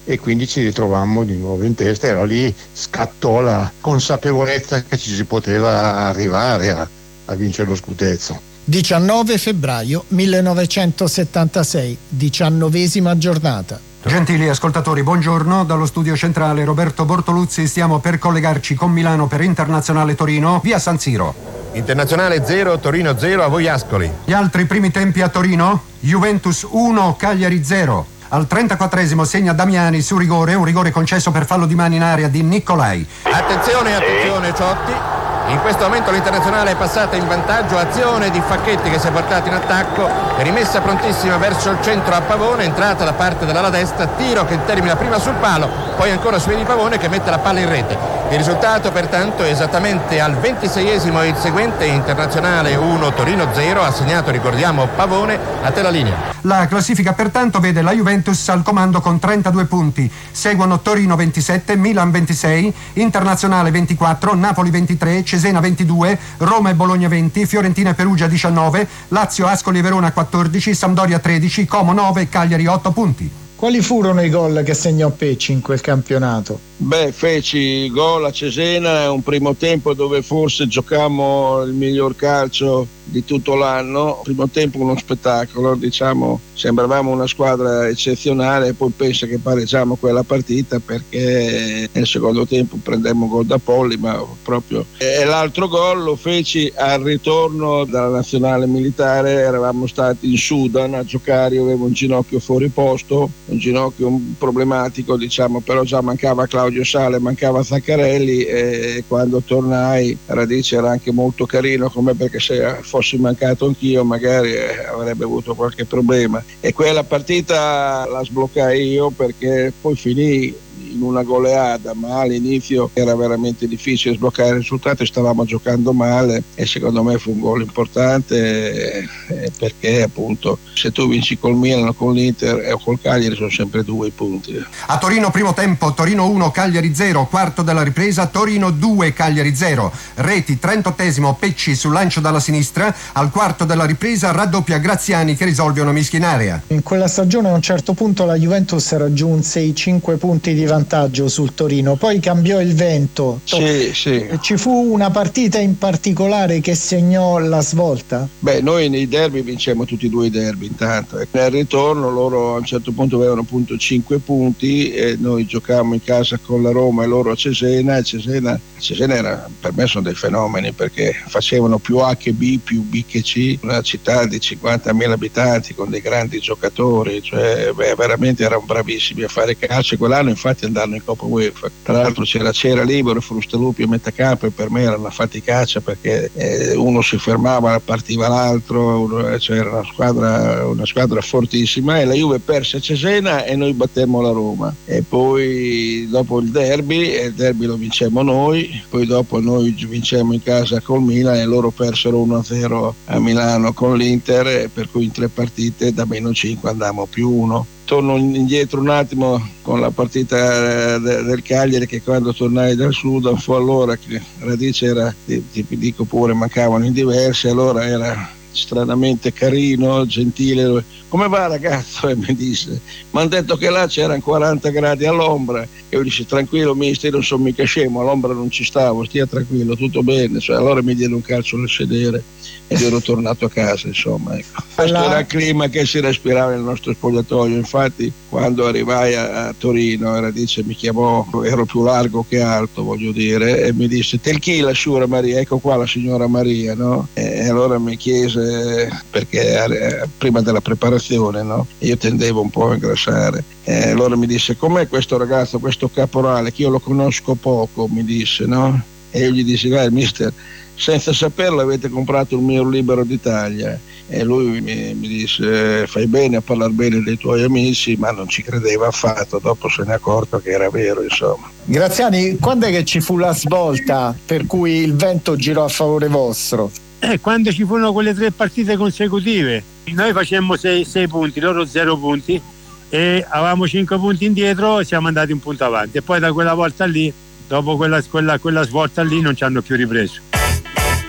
e quindi ci ritrovammo di nuovo in testa. Era lì scattò la consapevolezza che ci si poteva arrivare a vincere lo scudetto. 19 febbraio 1976, 19ª giornata. Gentili ascoltatori, buongiorno. Dallo studio centrale Roberto Bortoluzzi, stiamo per collegarci con Milano per Internazionale Torino, via San Siro. Internazionale 0, Torino 0, a voi Ascoli. Gli altri primi tempi a Torino, Juventus 1, Cagliari 0. Al 34esimo segna Damiani su rigore, un rigore concesso per fallo di mano in area di Nicolai. Attenzione, Ciotti. In questo momento l'Internazionale è passata in vantaggio, azione di Facchetti che si è portato in attacco, rimessa prontissima verso il centro a Pavone, entrata da parte dell'ala destra, tiro che termina prima sul palo, poi ancora su di Pavone che mette la palla in rete. Il risultato pertanto è esattamente al 26esimo il seguente, Internazionale 1, Torino 0, ha segnato, ricordiamo, Pavone. A te la linea. La classifica pertanto vede la Juventus al comando con 32 punti, seguono Torino 27, Milan 26, Internazionale 24, Napoli 23, Cesena 22, Roma e Bologna 20, Fiorentina e Perugia 19, Lazio, Ascoli e Verona 14, Sampdoria 13, Como 9 e Cagliari 8 punti. Quali furono i gol che segnò Pecci in quel campionato? Feci gol a Cesena, un primo tempo dove forse giocammo il miglior calcio di tutto l'anno. Primo tempo uno spettacolo, diciamo, sembravamo una squadra eccezionale, e poi penso che pareggiamo quella partita perché nel secondo tempo prendemmo gol da Polli, ma proprio. E l'altro gol lo feci al ritorno dalla nazionale militare, eravamo stati in Sudan a giocare, io avevo un ginocchio fuori posto, un ginocchio problematico, diciamo, però già mancava Claudio Sale, mancava Zaccarelli, e quando tornai Radice era anche molto carino con me, perché se fossi mancato anch'io magari avrebbe avuto qualche problema, e quella partita la sbloccai io perché poi finì in una goleada, ma all'inizio era veramente difficile sbloccare il risultato e stavamo giocando male, e secondo me fu un gol importante perché appunto se tu vinci col Milan o con l'Inter o col Cagliari sono sempre 2 punti. A Torino primo tempo, Torino 1, Cagliari 0, quarto della ripresa, Torino 2, Cagliari 0, reti 38esimo Pecci sul lancio dalla sinistra, al quarto della ripresa raddoppia Graziani che risolve una mischia in area. In quella stagione a un certo punto la Juventus raggiunse i 5 punti di vantaggio sul Torino, poi cambiò il vento. Sì. Ci fu una partita in particolare che segnò la svolta? Noi nei derby vincemmo tutti e 2 i derby intanto, e nel ritorno loro a un certo punto avevano appunto 5 punti e noi giocavamo in casa con la Roma e loro a Cesena, e Cesena era, per me sono dei fenomeni perché facevano più A che B, più B che C, una città di 50.000 abitanti con dei grandi giocatori, cioè veramente erano bravissimi a fare calcio, e quell'anno infatti andarono in Coppa UEFA. Tra l'altro c'era Libero, Frustalupi a metà campo, e per me era una faticaccia perché uno si fermava, partiva l'altro, cioè era una squadra fortissima, e la Juve perse a Cesena e noi battemmo la Roma, e poi dopo il derby lo vincemmo noi, poi dopo noi vincemmo in casa col Milan e loro persero 1-0 a Milano con l'Inter, per cui in 3 partite da -5 andammo +1. Torno indietro un attimo con la partita del Cagliari, che quando tornai dal Sudan fu allora che Radice era, ti dico pure, mancavano in diversi, allora era stranamente carino, gentile. Come va ragazzo? E mi disse, mi hanno detto che là c'erano 40 gradi all'ombra, e io gli tranquillo mister, non sono mica scemo, all'ombra non ci stavo, stia tranquillo, tutto bene, cioè, allora mi diede un calcio nel sedere ed ero tornato a casa, insomma, ecco. Questo era il clima che si respirava nel nostro spogliatoio. Infatti quando arrivai a Torino Radice mi chiamò, ero più largo che alto, voglio dire, e mi disse, te chi la signora Maria? Ecco qua la signora Maria, no? E allora mi chiese, perché prima della preparazione, no? Io tendevo un po' a ingrassare, e allora mi disse, com'è questo ragazzo, questo caporale, che io lo conosco poco, mi disse, no? E io gli dissi, guarda mister, senza saperlo avete comprato il mio Libero d'Italia. E lui mi disse, fai bene a parlare bene dei tuoi amici, ma non ci credeva affatto, dopo se ne è accorto che era vero, insomma. Graziani, quando è che ci fu la svolta per cui il vento girò a favore vostro? Quando ci furono quelle 3 partite consecutive, noi facemmo 6 punti, loro 0 punti, e avevamo 5 punti indietro e siamo andati un punto avanti, e poi da quella volta lì, dopo quella svolta lì, non ci hanno più ripreso.